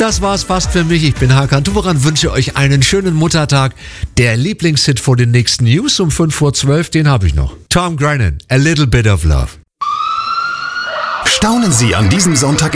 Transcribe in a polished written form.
Das war's fast für mich. Ich bin Hakan Turan, wünsche euch einen schönen Muttertag. Der Lieblingshit vor den nächsten News um 5:12 den habe ich noch. Tom Grennan, A Little Bit of Love. Staunen Sie an diesem Sonntag